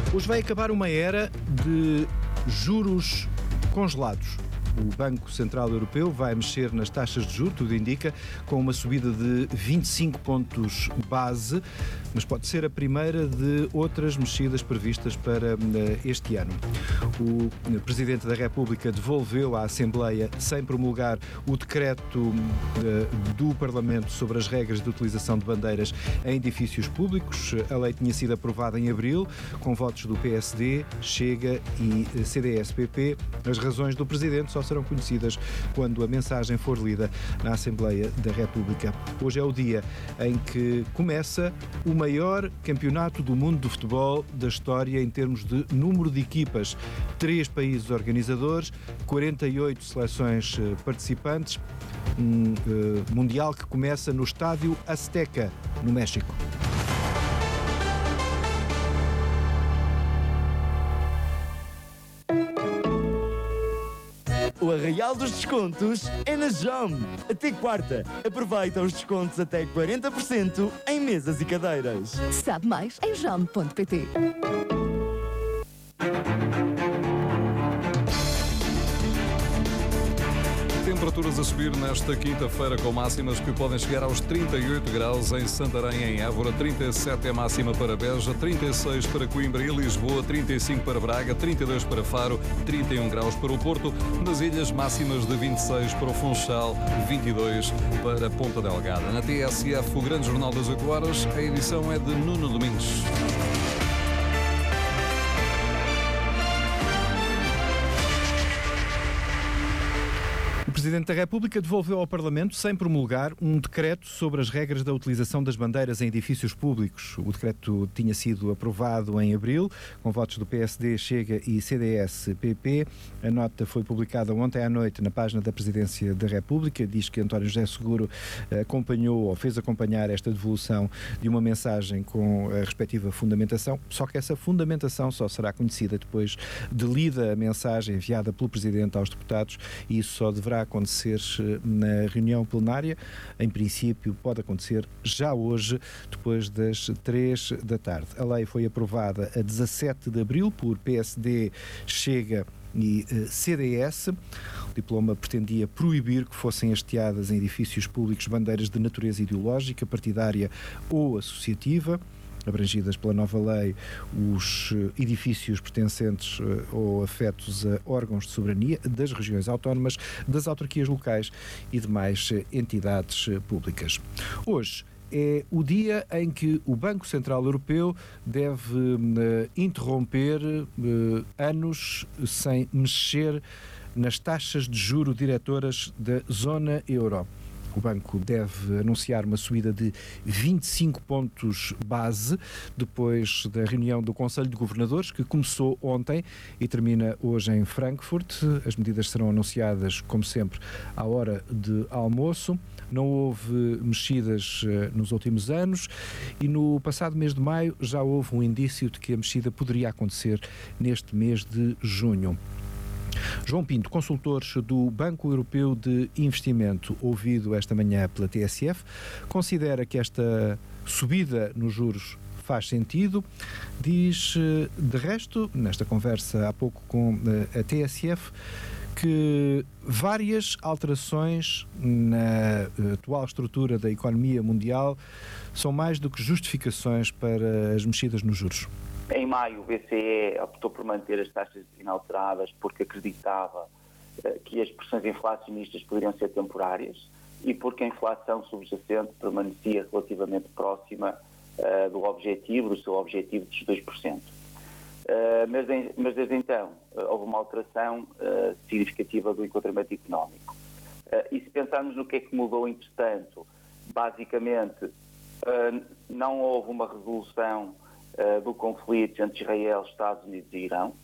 Hoje vai acabar uma era de juros congelados. O Banco Central Europeu vai mexer nas taxas de juros, tudo indica, com uma subida de 25 pontos base, mas pode ser a primeira de outras mexidas previstas para este ano. O Presidente da República devolveu à Assembleia, sem promulgar, o decreto do Parlamento sobre as regras de utilização de bandeiras em edifícios públicos. A lei tinha sido aprovada em abril, com votos do PSD, Chega e CDS-PP. As razões do Presidente só serão conhecidas quando a mensagem for lida na Assembleia da República. Hoje é o dia em que começa o maior campeonato do mundo do futebol da história em termos de número de equipas. 3 países organizadores, 48 seleções participantes. Mundial que começa no estádio Azteca, no México. O arraial dos descontos é na JOM. Até quarta, aproveita os descontos até 40% em mesas e cadeiras. Sabe mais em jom.pt. Temperaturas a subir nesta quinta-feira com máximas que podem chegar aos 38 graus em Santarém, em Évora, 37 é a máxima para Beja, 36 para Coimbra e Lisboa, 35 para Braga, 32 para Faro, 31 graus para o Porto. Nas ilhas, máximas de 26 para o Funchal, 22 para Ponta Delgada. Na TSF, o Grande Jornal das 8 horas, a edição é de Nuno Domingos. O Presidente da República devolveu ao Parlamento, sem promulgar, um decreto sobre as regras da utilização das bandeiras em edifícios públicos. O decreto tinha sido aprovado em abril, com votos do PSD, Chega e CDS-PP. A nota foi publicada ontem à noite na página da Presidência da República. Diz que António José Seguro acompanhou ou fez acompanhar esta devolução de uma mensagem com a respectiva fundamentação, só que essa fundamentação só será conhecida depois de lida a mensagem enviada pelo Presidente aos deputados, e isso só deverá acontecer na reunião plenária. Em princípio, pode acontecer já hoje, depois das 3 da tarde. A lei foi aprovada a 17 de abril por PSD, Chega e CDS. O diploma pretendia proibir que fossem hasteadas em edifícios públicos bandeiras de natureza ideológica, partidária ou associativa. Abrangidas pela nova lei, os edifícios pertencentes ou afetos a órgãos de soberania das regiões autónomas, das autarquias locais e demais entidades públicas. Hoje é o dia em que o Banco Central Europeu deve interromper anos sem mexer nas taxas de juro diretoras da zona euro. O banco deve anunciar uma subida de 25 pontos base depois da reunião do Conselho de Governadores, que começou ontem e termina hoje em Frankfurt. As medidas serão anunciadas, como sempre, à hora de almoço. Não houve mexidas nos últimos anos e no passado mês de maio já houve um indício de que a mexida poderia acontecer neste mês de junho. João Pinto, consultor do Banco Europeu de Investimento, ouvido esta manhã pela TSF, considera que esta subida nos juros faz sentido. Diz, de resto, nesta conversa há pouco com a TSF, que várias alterações na atual estrutura da economia mundial são mais do que justificações para as mexidas nos juros. Em maio, o BCE optou por manter as taxas inalteradas porque acreditava que as pressões inflacionistas poderiam ser temporárias e porque a inflação subjacente permanecia relativamente próxima do seu objetivo dos 2%. Mas desde então houve uma alteração significativa do enquadramento económico. E se pensarmos no que é que mudou entretanto, basicamente não houve uma resolução do conflito entre Israel, Estados Unidos e Irão,